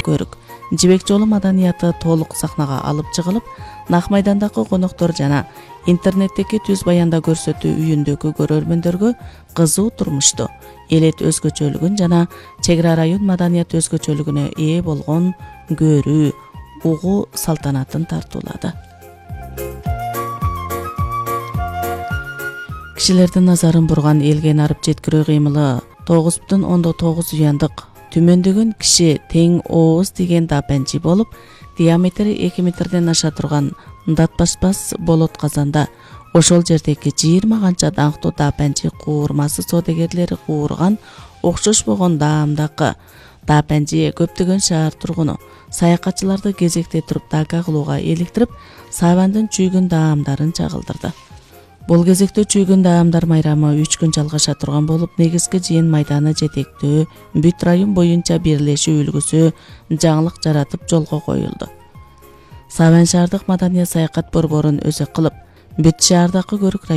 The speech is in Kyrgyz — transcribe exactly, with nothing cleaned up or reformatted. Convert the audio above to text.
көрүк, жибек жолу маданияты толук сахнага алып чыгылып, Нак майдандагы коноктор жана интернеттеги түз баянда көрсөтүү үйүндөгү көрөрмөндөргө кызуу турмушту, элет өзгөчөлүгүн жана чек ара район маданият өзгөчөлүгүнө ээ болгон көрүү, угуу салтанатын тартуулады. Кишилердин назарын бурган элге нарып жеткирүү кыймылы тогуз бүтүн ондон тогуз уяндык түмөндөгөн киши тең ооз деген дапенчи болуп, диаметри эки метрден аша турган датпашпас болот казанда ошол жердеги жыйырма канча даңктуу дапенчи куурмасы соодагерлери куурган окшошпогон даамдакы дапенчи көптөгөн шаар тургуну саякатчыларды кезекте туруп дака кылууга иликтирип, сабандын чүйгүн даамдарын чагылдырды. Бул кезекте чүйгүн даамдар майрамы үч күн жалгаша турган болуп, негизги жыйын майданы жетектөө, бүт район боюнча бирлешүү үлгүсү жаңылык жаратып жолго коюлду. Сабан шаардык маданият саякат борборун өзөк кылып, бүт шаардагы көрүк